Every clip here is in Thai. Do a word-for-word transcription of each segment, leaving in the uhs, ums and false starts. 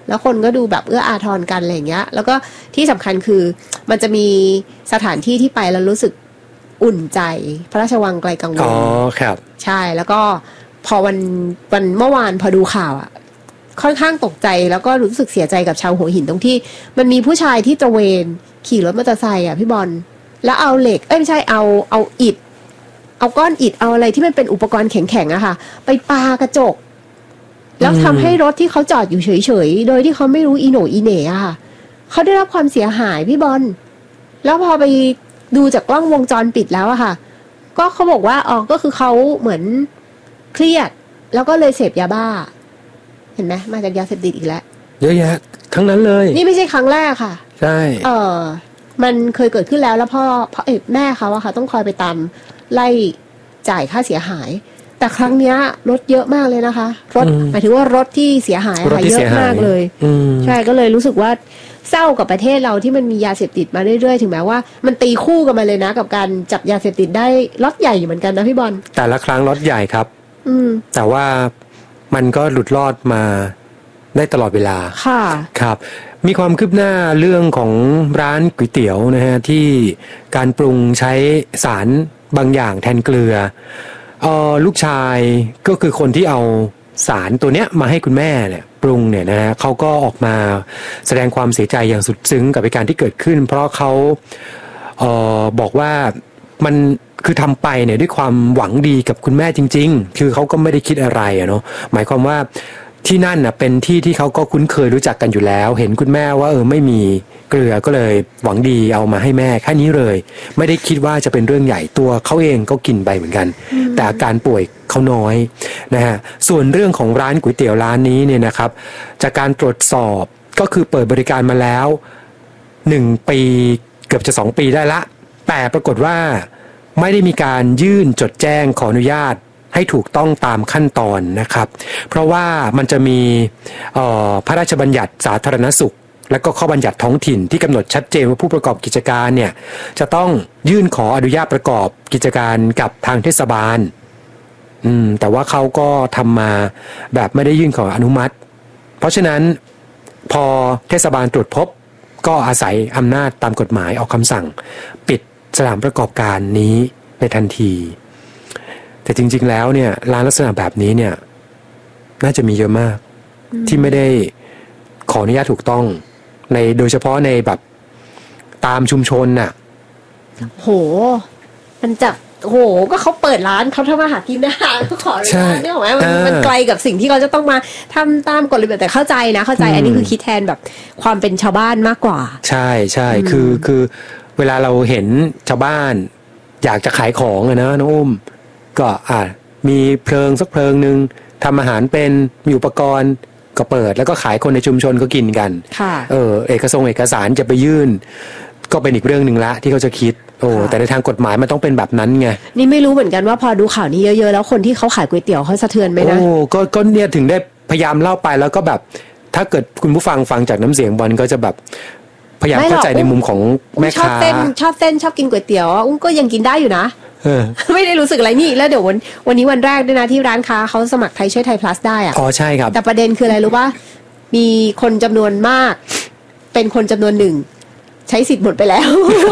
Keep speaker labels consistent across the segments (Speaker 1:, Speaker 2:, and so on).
Speaker 1: แล้วคนก็ดูแบบเอื้ออาทรกันอะไรอย่างเงี้ยแล้วก็ที่สำคัญคือมันจะมีสถานที่ที่ไปแล้วรู้สึกอุ่นใจพระราชวังไกลกังวล
Speaker 2: อ๋อครับ
Speaker 1: ใช่แล้วก็พอวันวันเมื่อวานพอดูข่าวอ่ะค่อนข้างตกใจแล้วก็รู้สึกเสียใจกับชาวหัวหินตรงที่มันมีผู้ชายที่ตระเวนขี่รถมอเตอร์ไซค์อ่ะพี่บอลแล้วเอาเหล็กเอ้ยไม่ใช่เอาเอาอิฐเอาก้อนอิฐเอาอะไรที่มันเป็นอุปกรณ์แข็งๆอะค่ะไปปากระจกแล้วทำให้รถที่เขาจอดอยู่เฉยๆโดยที่เขาไม่รู้อีโหนอีเหน่อะค่ะเขาได้รับความเสียหายพี่บอลแล้วพอไปดูจากกล้องวงจรปิดแล้วอะค่ะก็เขาบอกว่าอ๋อก็คือเขาเหมือนเครียดแล้วก็เลยเสพยาบ้าเห็นไหมมาจากยาเสพติดอีกแล้ว
Speaker 2: เยอะแยะทั้งนั้นเลย
Speaker 1: นี่ไม่ใช่ครั้งแรกค่ะ
Speaker 2: ใช่
Speaker 1: เออมันเคยเกิดขึ้นแล้วแล้วพ่อพ่อเอ๋แม่เขาอะค่ะต้องคอยไปตามไล่จ่ายค่าเสียหายแต่ครั้งเนี้ยรถเยอะมากเลยนะคะรถหมายถึงว่ารถที่เสียหายค่ะเยอะมากเลยใช่ก็เลยรู้สึกว่าเศร้ากับประเทศเราที่มันมียาเสพติดมาเรื่อยๆถึงแม้ว่ามันตีคู่กันมาเลยนะกับการจับยาเสพติดได้ล็อตใหญ่เหมือนกันนะพี่บอล
Speaker 2: แต่ละครั้งล็อตใหญ่ครับ
Speaker 1: อืม
Speaker 2: แต่ว่ามันก็หลุดรอดมาได้ตลอดเวลา
Speaker 1: ค่ะ
Speaker 2: ครับมีความคืบหน้าเรื่องของร้านก๋วยเตี๋ยวนะฮะที่การปรุงใช้สารบางอย่างแทนเกลือเอ่อลูกชายก็คือคนที่เอาสารตัวเนี้ยมาให้คุณแม่เนี่ยปรุงเนี่ยนะฮะเขาก็ออกมาแสดงความเสียใจอย่างสุดซึ้งกับเหตุการณ์ที่เกิดขึ้นเพราะเขาเอ่อบอกว่ามันคือทำไปเนี่ยด้วยความหวังดีกับคุณแม่จริงๆคือเขาก็ไม่ได้คิดอะไรอะเนาะหมายความว่าที่นั่นน่ะเป็นที่ที่เขาก็คุ้นเคยรู้จักกันอยู่แล้วเห็นคุณแม่ว่าเออไม่มีเกลือก็เลยหวังดีเอามาให้แม่แค่นี้เลยไม่ได้คิดว่าจะเป็นเรื่องใหญ่ตัวเขาเองก็กินไปเหมือนกันแต่อาการป่วยเขาน้อยนะฮะส่วนเรื่องของร้านก๋วยเตี๋ยวร้านนี้เนี่ยนะครับจากการตรวจสอบก็คือเปิดบริการมาแล้วหนึ่งปีเกือบจะสองปีได้ละแต่ปรากฏว่าไม่ได้มีการยื่นจดแจ้งขออนุญาตให้ถูกต้องตามขั้นตอนนะครับเพราะว่ามันจะมีพระราชบัญญัติสาธารณสุขและก็ข้อบัญญัติท้องถิ่นที่กำหนดชัดเจนว่าผู้ประกอบกิจการเนี่ยจะต้องยื่นขออนุญาตประกอบกิจการกับทางเทศบาลอืมแต่ว่าเขาก็ทำมาแบบไม่ได้ยื่นขออนุมัติเพราะฉะนั้นพอเทศบาลตรวจพบก็อาศัยอำนาจตามกฎหมายออกคำสั่งปิดสถานประกอบการนี้ในทันทีแต่จริงๆแล้วเนี่ยร้านลักษณะแบบนี้เนี่ยน่าจะมีเยอะมากที่ไม่ได้ขออนุญาตถูกต้องในโดยเฉพาะในแบบตามชุมชนน่ะ
Speaker 1: โหมันจะโหก็เขาเปิดร้านเขาทำมาหากินได้เขาขออนุญาตเนี่ยหรอไหมมันมันไกลกับสิ่งที่เขาจะต้องมาทำตามกฎระเบียบแต่เข้าใจนะเข้าใจอันนี้คือคิดแทนแบบความเป็นชาวบ้านมากกว่า
Speaker 2: ใช่ใช่คือคือเวลาเราเห็นชาวบ้านอยากจะขายของอะนะน้องอุ้มก็อ่ะมีเพลิงสักเพลิงนึงทำอาหารเป็นมีอุปกรณ์ก็เปิดแล้วก็ขายคนในชุมชนก็กินกันเออเอกสารเอกสารจะไปยื่นก็เป็นอีกเรื่องนึงละที่เขาจะคิดโอ้แต่ในทางกฎหมายมันต้องเป็นแบบนั้นไง
Speaker 1: นี่ไม่รู้เหมือนกันว่าพอดูข่าวนี้เยอะๆแล้วคนที่เขาขายก๋วยเตี๋ยวเขาสะเทือนไหมนะ
Speaker 2: โอ้ก็ก็เนี่ยถึงได้พยายามเล่าไปแล้วก็แบบถ้าเกิดคุณผู้ฟังฟังจากน้ำเสียงบอลก็จะแบบพยายามเข้าใจในมุมของแม่ค้าชอบ
Speaker 1: เต้นชอบเต้นชอบกินก๋วยเตี๋ยวอุ้งก็ยังกินได้อยู่นะไม่ได้รู้สึกอะไรนี่แล้วเดี๋ยววันวันนี้วันแรกด้วยนะที่ร้านค้าเขาสมัครไทยช่วยไทย plus ได้อะ
Speaker 2: อ๋อใช่ครับ
Speaker 1: แต่ประเด็นคืออะไรรู้ป่ะมีคนจำนวนมากเป็นคนจำนวนหนึ่งใช้สิทธิ์หมดไปแล้ว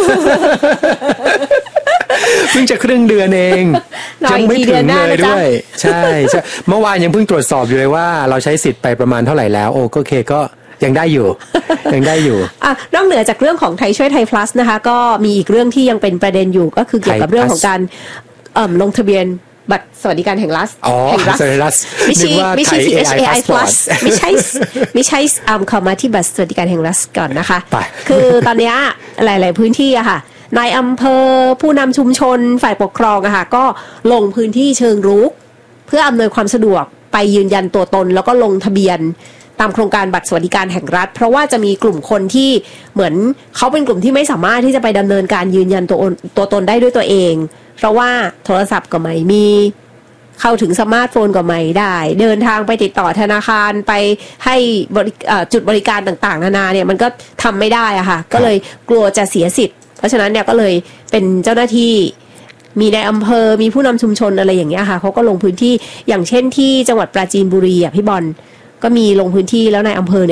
Speaker 2: เพิ่งจะครึ่งเดือนเองยังไม่ถึงเลยด้วยใช่ใช่เมื่อวานยังเพิ่งตรวจสอบอยู่เลยว่าเราใช้สิทธิ์ไปประมาณเท่าไหร่แล้วโอ้ก็โอเคก็ยังได้อยู่ยังได้อยู่
Speaker 1: อ่ะนอกเหนือจากเรื่องของไทยช่วยไทย plus นะคะก็มีอีกเรื่องที่ยังเป็นประเด็นอยู่ก็คือเกี่ยวกับเรื่องของการเอ่อลงทะเบียนบัตรสวัสดิการแห่งรัฐ
Speaker 2: แห่งรัฐ
Speaker 1: ไม่ใช่ไม่ใช่ ที เอช เอ ไอ plus ไม่ใช่ไม่ใช่อ่าเข้ามาที่บัตรสวัสดิการแห่งรัฐก่อนนะคะคือตอนนี้หลายๆพื้นที่อะค่ะนายอำเภอผู้นำชุมชนฝ่ายปกครองอะค่ะก็ลงพื้นที่เชิงรุกเพื่ออำนวยความสะดวกไปยืนยันตัวตนแล้วก็ลงทะเบียนตามโครงการบัตรสวัสดิการแห่งรัฐเพราะว่าจะมีกลุ่มคนที่เหมือนเขาเป็นกลุ่มที่ไม่สามารถที่จะไปดำเนินการยืนยันตัวตัวตนได้ด้วยตัวเองเพราะว่าโทรศัพท์ก็ไม่มีเข้าถึงสมาร์ทโฟนก็ไม่ได้เดินทางไปติดต่อธนาคารไปให้จุดบริการต่างๆนานาเนี่ยมันก็ทำไม่ได้อะค่ะก็เลยกลัวจะเสียสิทธิ์เพราะฉะนั้นเนี่ยก็เลยเป็นเจ้าหน้าที่มีในอำเภอมีผู้นำชุมชนอะไรอย่างเงี้ยค่ะเขาก็ลงพื้นที่อย่างเช่นที่จังหวัดปราจีนบุรีอ่ะพี่บอลก็มีลงพื้นที่แล้วในอำเภอเนี่ย